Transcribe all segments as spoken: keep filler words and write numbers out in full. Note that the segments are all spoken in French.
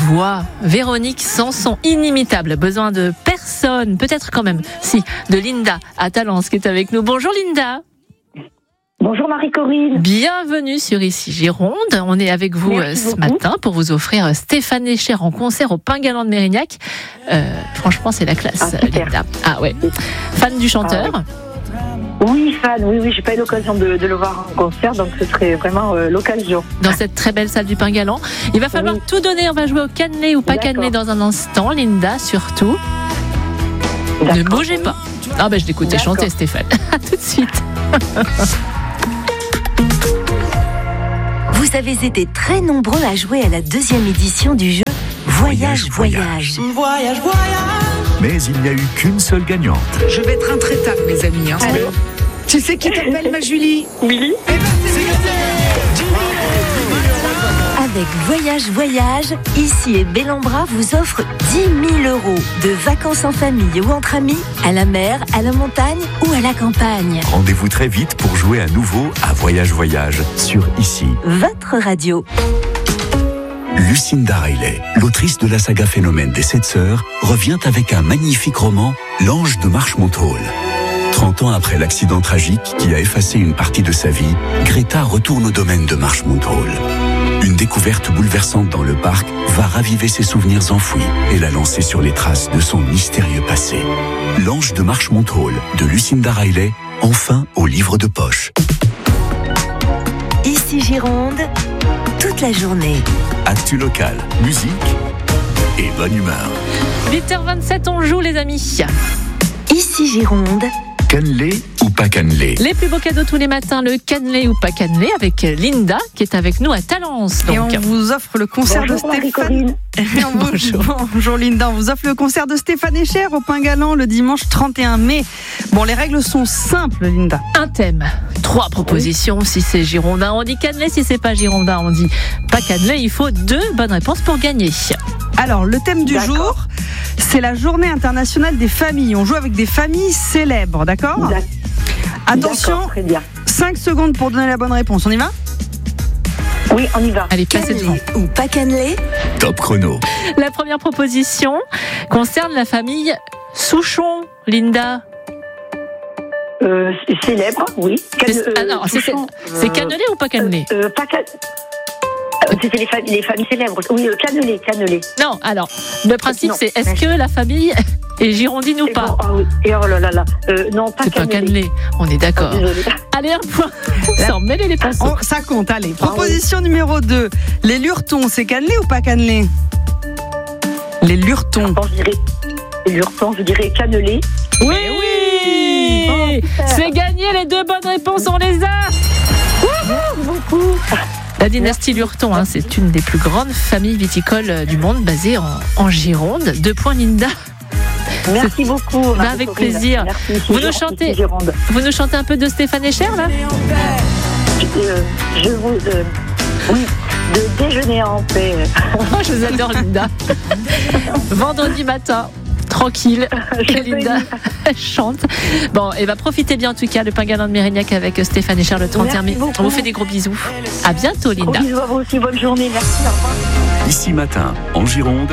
voix. Véronique Sanson, inimitable. Besoin de personne, peut-être quand même, si, de Linda à Talence qui est avec nous. Bonjour Linda. Bonjour Marie-Corinne. Bienvenue sur Ici Gironde. On est avec vous Merci ce beaucoup. matin pour vous offrir Stéphane Echer en concert au Pingalan de Mérignac. Euh, franchement, c'est la classe, Ah, super. Linda. Ah ouais. Fan du chanteur. Ah, Oui, fan, oui, oui, j'ai pas eu l'occasion de, de le voir en concert, donc ce serait vraiment euh, l'occasion. Dans cette très belle salle du Pingalan. Il va falloir Oui. tout donner. On va jouer au cannelé ou pas D'accord. cannelé dans un instant. Linda, surtout. Ne D'accord, bougez oui. pas. Ah ben je l'écoutais D'accord. chanter Stéphane. À tout de suite. Vous avez été très nombreux à jouer à la deuxième édition du jeu Voyage, Voyage. Voyage, voyage. Mais il n'y a eu qu'une seule gagnante. Je vais être intraitable, mes amis. Hein. Allô. Tu sais qui t'appelle, ma Julie? Willy. Eh ben, c'est gagné. Avec Voyage, Voyage, Ici et Bellambra vous offre dix mille euros de vacances en famille ou entre amis, à la mer, à la montagne ou à la campagne. Rendez-vous très vite pour jouer à nouveau à Voyage Voyage sur Ici. Votre radio. Lucinda Riley, l'autrice de la saga Phénomène des Sept Sœurs, revient avec un magnifique roman, L'Ange de Marchmont Hall. trente ans après l'accident tragique qui a effacé une partie de sa vie, Greta retourne au domaine de Marchmont Hall. Une découverte bouleversante dans le parc va raviver ses souvenirs enfouis et la lancer sur les traces de son mystérieux passé. L'Ange de Marchmont Hall de Lucinda Riley, enfin au livre de poche. Ici Gironde, toute la journée. Actu local, musique et bonne humeur. huit heures vingt-sept, on joue les amis. Ici Gironde, Cannelé ou pas cannelé? Les plus beaux cadeaux tous les matins, le cannelé ou pas cannelé avec Linda qui est avec nous à Talence. Et on Donc. vous offre le concert Bonjour de Stéphane. Marie-Corinne. Bonjour. Bonjour Linda, on vous offre le concert de Stéphane Echer au Pingalan le dimanche trente et un mai. Bon, les règles sont simples, Linda. Un thème, trois propositions. Si c'est girondin, on dit cannelé. Si c'est pas girondin, on dit pas cannelé. Il faut deux bonnes réponses pour gagner. Alors, le thème du D'accord. jour, c'est la journée internationale des familles. On joue avec des familles célèbres, d'accord? D'ac- Attention, D'accord, très bien. cinq secondes pour donner la bonne réponse. On y va? Oui, on y va. Allez, passez devant. cannelé ou pas cannelé, Top chrono. La première proposition concerne la famille Souchon, Linda. Euh, c'est célèbre, oui. Can- C'est- ah non, c'est- Souchon, C'est euh, cannelé ou pas cannelé? euh, Pas can- euh, C'était les, familles- les familles célèbres. Oui, euh, cannelé, cannelé. Non, alors, le principe Non, c'est est-ce merci. que la famille est girondine ou Et pas? bon, ah oui. Et oh là là là. Euh, non, pas C'est pas cannelé. cannelé, on est d'accord. Oh, désolée. Allez, un point. Sans mêler les pinceaux. Oh, ça compte, allez. Proposition numéro deux. Les lurtons, c'est cannelé ou pas cannelé? Les lurtons. Bon, je dirais, et Lurton, je dirais cannelé. Oui, oui. Oh, super. c'est gagné, les deux bonnes réponses, on les a. Merci beaucoup. La dynastie Lurton, hein, c'est une des plus grandes familles viticoles du monde, basée en, en Gironde. Deux points, Linda. Merci beaucoup. Bah, Marie-Corinne. avec plaisir. Merci, Vous nous Gironde, chantez. Gironde. Vous nous chantez un peu de Stéphane Echer, là? Euh, je vous. euh, oui, de déjeuner en paix. Oh, je vous adore, Linda. Vendredi matin, tranquille, Je et Linda chante. Bon, et va profiter bien en tout cas le Pingalan de Mérignac avec Stéphane Echer le trente et un mai. Merci beaucoup. On vous fait des gros bisous. À bientôt, Gros Linda. bisous à vous aussi. Bonne journée. Merci. Au revoir. Ici matin, en Gironde,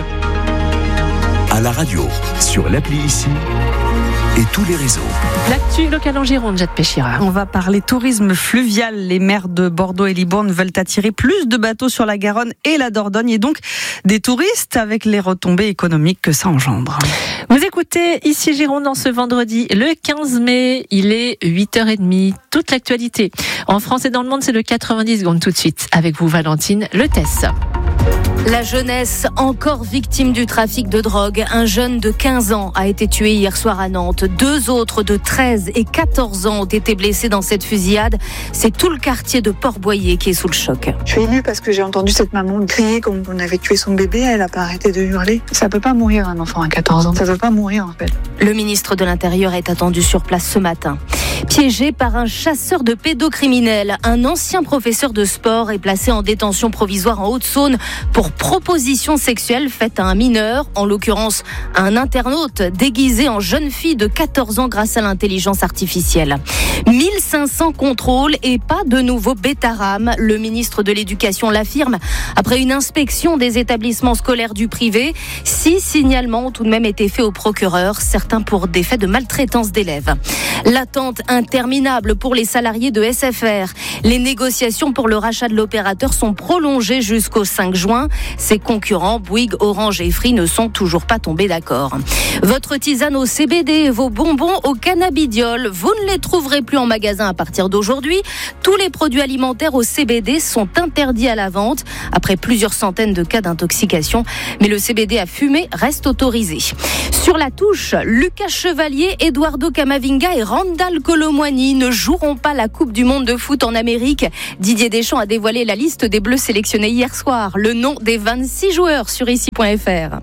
à la radio, sur l'appli Ici et tous les réseaux. L'actu locale en Gironde, Jade Péchira. On va parler tourisme fluvial. Les maires de Bordeaux et Libourne veulent attirer plus de bateaux sur la Garonne et la Dordogne et donc des touristes avec les retombées économiques que ça engendre. Vous écoutez Ici Gironde en ce vendredi, le quinze mai, il est huit heures trente. Toute l'actualité en France et dans le monde, c'est le quatre-vingt-dix secondes tout de suite. Avec vous, Valentine Le Tess. La jeunesse encore victime du trafic de drogue. Un jeune de quinze ans a été tué hier soir à Nantes. Deux autres de treize et quatorze ans ont été blessés dans cette fusillade. C'est tout le quartier de Port-Boyer qui est sous le choc. Je suis émue parce que j'ai entendu cette maman crier comme on avait tué son bébé. Elle n'a pas arrêté de hurler. Ça peut pas mourir un enfant à quatorze ans. Ça peut pas mourir en fait. Le ministre de l'Intérieur est attendu sur place ce matin. Piégé par un chasseur de pédocriminels, un ancien professeur de sport est placé en détention provisoire en Haute-Saône pour proposition sexuelle faite à un mineur, en l'occurrence un internaute déguisé en jeune fille de quatorze ans grâce à l'intelligence artificielle. mille cinq cents contrôles et pas de nouveau bêta-ram. Le ministre de l'Éducation l'affirme après une inspection des établissements scolaires du privé. Six signalements ont tout de même été faits au procureur, certains pour des faits de maltraitance d'élèves. L'attente interminable pour les salariés de S F R. Les négociations pour le rachat de l'opérateur sont prolongées jusqu'au cinq juin. Ses concurrents, Bouygues, Orange et Free, ne sont toujours pas tombés d'accord. Votre tisane au C B D, vos bonbons au cannabidiol, vous ne les trouverez plus en magasin à partir d'aujourd'hui. Tous les produits alimentaires au C B D sont interdits à la vente après plusieurs centaines de cas d'intoxication. Mais le C B D à fumer reste autorisé. Sur la touche, Lucas Chevalier, Eduardo Camavinga et Randal Kolo Muani ne joueront pas la Coupe du Monde de foot en Amérique. Didier Deschamps a dévoilé la liste des Bleus sélectionnés hier soir. Le nom des vingt-six joueurs sur ici point f r.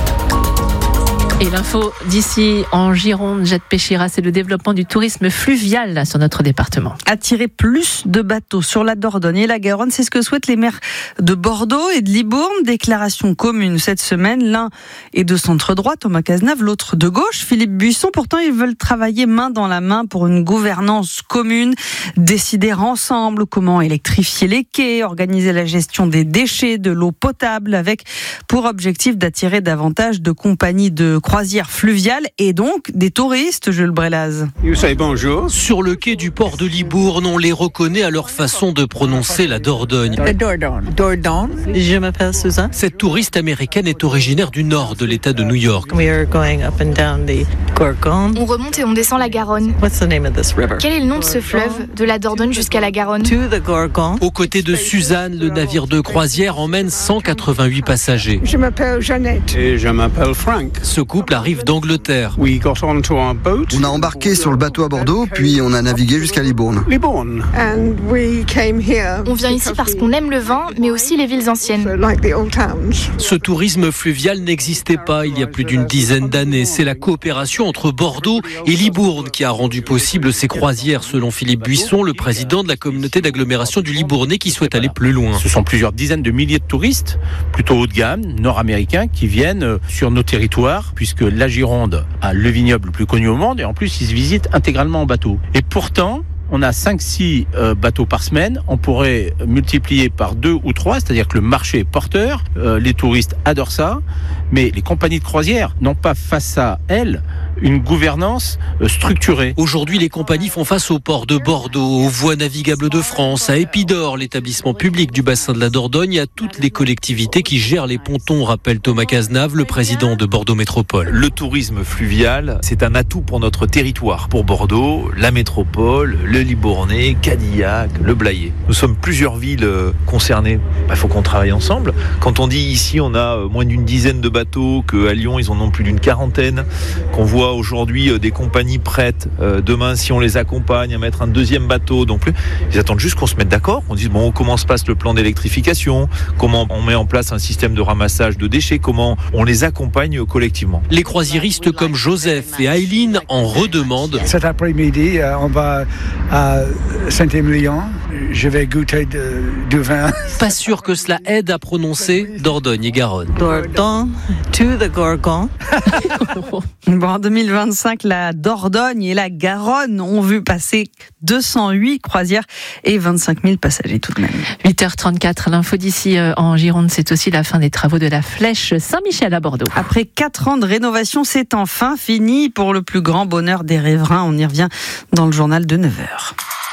Et l'info d'ici en Gironde, Jade Péchira, c'est le développement du tourisme fluvial là, sur notre département. Attirer plus de bateaux sur la Dordogne et la Garonne, c'est ce que souhaitent les maires de Bordeaux et de Libourne. Déclaration commune cette semaine. L'un est de centre droit, Thomas Cazenave, l'autre de gauche, Philippe Buisson. Pourtant, ils veulent travailler main dans la main pour une gouvernance commune, décider ensemble comment électrifier les quais, organiser la gestion des déchets, de l'eau potable, avec pour objectif d'attirer davantage de compagnies de croisière fluviale et donc des touristes, Jules Brelaz. Bonjour. Sur le quai du port de Libourne, on les reconnaît à leur façon de prononcer la Dordogne. La Dordogne. Dordogne. Je m'appelle Susan. Cette touriste américaine est originaire du nord de l'État de New York. We are going up and down the Gorgon. On remonte et on descend la Garonne. What's the name of this river? Quel est le nom de ce fleuve, de la Dordogne jusqu'à la Garonne? To the Gorgon. Aux côtés de Suzanne, le navire de croisière emmène cent quatre-vingt-huit passagers. Je m'appelle Jeannette. Et je m'appelle Frank. Ce couple arrive d'Angleterre. We got onto our boat. On a embarqué sur le bateau à Bordeaux, puis on a navigué jusqu'à Libourne. Libourne. And we came here. On vient ici parce qu'on aime le vin, mais aussi les villes anciennes. Like the old towns. Ce tourisme fluvial n'existait pas il y a plus d'une dizaine d'années. C'est la coopération entre Bordeaux et Libourne qui a rendu possible ces croisières, selon Philippe Buisson, le président de la communauté d'agglomération du Libournais, qui souhaite aller plus loin. Ce sont plusieurs dizaines de milliers de touristes, plutôt haut de gamme, nord-américains, qui viennent sur nos territoires, puisque la Gironde a le vignoble le plus connu au monde, et en plus ils se visitent intégralement en bateau. Et pourtant, on a cinq six euh, bateaux par semaine, on pourrait multiplier par deux ou trois, c'est-à-dire que le marché est porteur, euh, les touristes adorent ça, mais les compagnies de croisière n'ont pas face à elles une gouvernance structurée. Aujourd'hui, les compagnies font face au port de Bordeaux, aux voies navigables de France, à Épidore, l'établissement public du bassin de la Dordogne, et à toutes les collectivités qui gèrent les pontons, rappelle Thomas Cazenave, le président de Bordeaux Métropole. Le tourisme fluvial, c'est un atout pour notre territoire, pour Bordeaux, la métropole, le Libournais, Cadillac, le Blayais. Nous sommes plusieurs villes concernées. Il faut qu'on travaille ensemble. Quand on dit ici, on a moins d'une dizaine de bateaux, qu'à Lyon, ils en ont plus d'une quarantaine, qu'on voit aujourd'hui des compagnies prêtes, euh, demain si on les accompagne à mettre un deuxième bateau, donc ils attendent juste qu'on se mette d'accord, qu'on dise bon, comment se passe le plan d'électrification, comment on met en place un système de ramassage de déchets, comment on les accompagne collectivement. Les croisiéristes comme Joseph et Aileen en redemandent. Cet après-midi, euh, on va à Saint-Émilion, je vais goûter de, du vin. Pas sûr que cela aide à prononcer Dordogne et Garonne. Dordogne to the Gorgon. Bon, en deux mille vingt-cinq, la Dordogne et la Garonne ont vu passer deux cent huit croisières et vingt-cinq mille passagers tout de même. huit heures trente-quatre, l'info d'ici en Gironde, c'est aussi la fin des travaux de la Flèche Saint-Michel à Bordeaux. Après quatre ans de rénovation, c'est enfin fini pour le plus grand bonheur des riverains. On y revient dans le journal de neuf heures.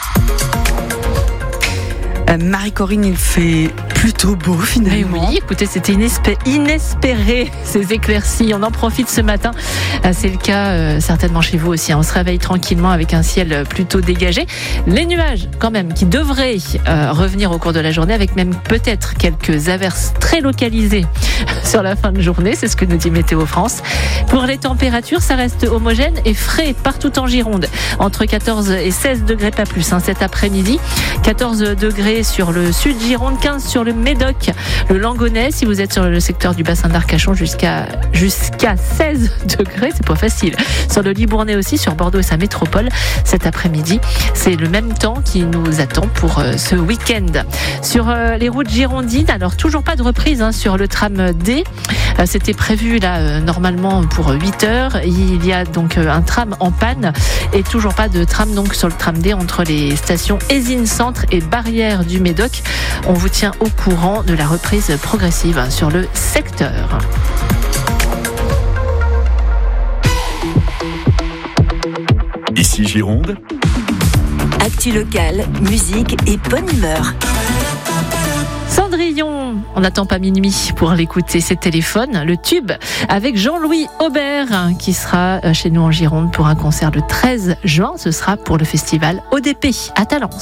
Euh, Marie-Corinne, il fait plutôt beau finalement. Mais oui, écoutez, c'était inespéré, inespéré ces éclaircies. On en profite ce matin. C'est le cas euh, certainement chez vous aussi. On se réveille tranquillement avec un ciel plutôt dégagé. Les nuages, quand même, qui devraient euh, revenir au cours de la journée, avec même peut-être quelques averses très localisées sur la fin de journée, c'est ce que nous dit Météo France. Pour les températures, ça reste homogène et frais partout en Gironde. Entre quatorze et seize degrés, pas plus, hein, cet après-midi. quatorze degrés sur le sud Gironde, quinze sur le Médoc, le Langonais, si vous êtes sur le secteur du bassin d'Arcachon, jusqu'à, jusqu'à seize degrés, c'est pas facile. Sur le Libournais aussi, sur Bordeaux et sa métropole, cet après-midi. C'est le même temps qui nous attend pour euh, ce week-end. Sur euh, les routes girondines, alors toujours pas de reprise hein, sur le tram D. Euh, c'était prévu là euh, normalement pour huit heures. Il y a donc euh, un tram en panne et toujours pas de tram donc sur le tram D entre les stations Ésine Centre et Barrière du Médoc. On vous tient au courant de la reprise progressive hein, sur le secteur. Ici Gironde. Actu locale, musique et bonne humeur. Cendrillon, on n'attend pas minuit pour l'écouter, c'est Téléphone, le tube, avec Jean-Louis Aubert qui sera chez nous en Gironde pour un concert le treize juin. Ce sera pour le festival O D P à Talence.